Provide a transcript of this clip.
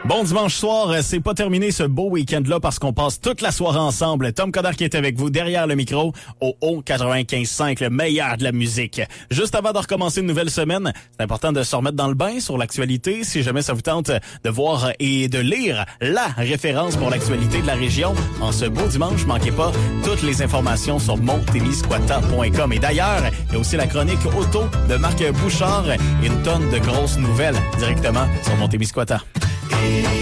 Bon dimanche soir, c'est pas terminé ce beau week-end-là parce qu'on passe toute la soirée ensemble. Tom Coderre qui est avec vous derrière le micro au haut 95.5, le meilleur de la musique. Juste avant de recommencer une nouvelle semaine, c'est important de se remettre dans le bain sur l'actualité. Si jamais ça vous tente de voir et de lire la référence pour l'actualité de la région, en ce beau dimanche, manquez pas toutes les informations sur montémiscouata.com. Et d'ailleurs, il y a aussi la chronique auto de Marc Bouchard et une tonne de grosses nouvelles directement sur Montémiscouata.